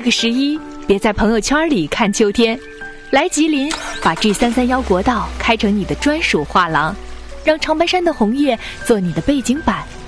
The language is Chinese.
个11，别在朋友圈里看秋天，来吉林，把 G331国道开成你的专属画廊，让长白山的红叶做你的背景板，